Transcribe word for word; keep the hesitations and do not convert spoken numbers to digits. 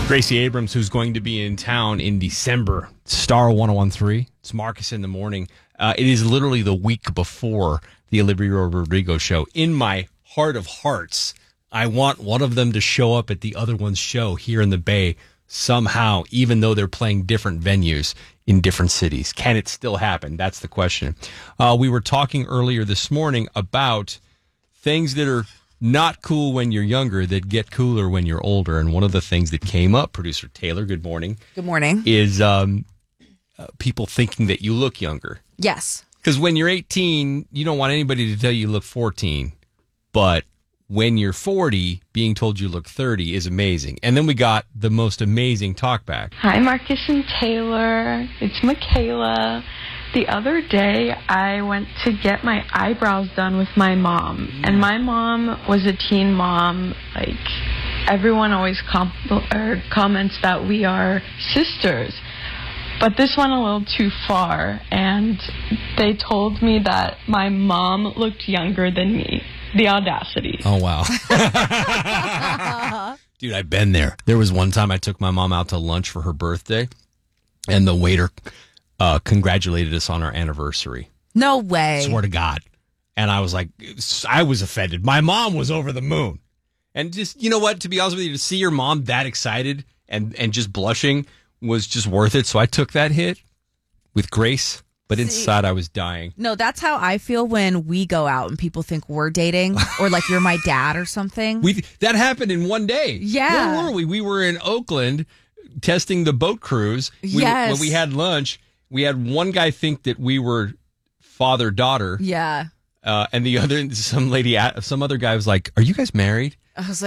Gracie Abrams, who's going to be in town in December. Star one oh one three. It's Marcus in the Morning. Uh, it is literally the week before the Olivia Rodrigo show. In my heart of hearts, I want one of them to show up at the other one's show here in the Bay somehow, even though they're playing different venues in different cities. Can it still happen? That's the question. Uh, we were talking earlier this morning about things that are not cool when you're younger that get cooler when you're older. And one of the things that came up, producer Taylor, good morning. Good morning. Is um, uh, people thinking that you look younger. Yes. Because when you're eighteen, you don't want anybody to tell you you look fourteen. But when you're forty, being told you look thirty is amazing. And then we got the most amazing talkback. Hi, Marcus and Taylor. It's Michaela. The other day, I went to get my eyebrows done with my mom. And my mom was a teen mom. Like, everyone always com- or comments that we are sisters. But this went a little too far. And they told me that my mom looked younger than me. The audacity. Oh, wow. Dude, I've been there. There was one time I took my mom out to lunch for her birthday, and the waiter uh, congratulated us on our anniversary. No way. Swear to God. And I was like, I was offended. My mom was over the moon. And just, you know what, to be honest with you, to see your mom that excited and, and just blushing was just worth it. So I took that hit with grace. But inside, I was dying. No, that's how I feel when we go out and people think we're dating or like you're my dad or something. We That happened in one day. Yeah. Where were we? We were in Oakland testing the boat cruise. We, yes. When we had lunch, we had one guy think that we were father-daughter. Yeah. Uh, and the other, some lady, some other guy was like, "Are you guys married?" I was like,